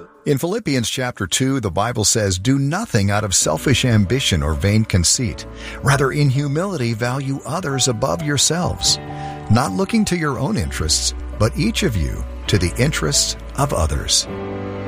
In Philippians chapter 2, the Bible says, "Do nothing out of selfish ambition or vain conceit. Rather, in humility, value others above yourselves, not looking to your own interests, but each of you to the interests of others."